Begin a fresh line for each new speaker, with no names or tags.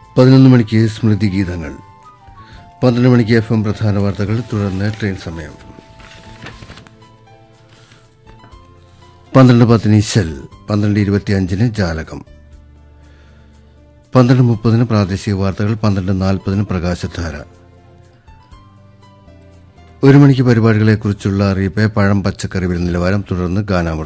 11 മണിക്ക് സ്മൃതി ഗീതങ്ങൾ, 12 മണിക്ക് FM പ്രധാന വാർത്തകൾ, തുടർന്ന് ട്രെയിൻ സമയം. 12:10 ഇശൽ, 12:25 ജാലകം, 12:30 പ്രാദേശിക വാർത്തകൾ, 12:40 പ്രകാശധാര. 1 മണിക്ക് പരിപാടികളെക്കുറിച്ചുള്ള അറിയിപ്പ്, പഴം പച്ചക്കറി വില നിലവാരം, തുടർന്ന് ഗാനാമൃതം.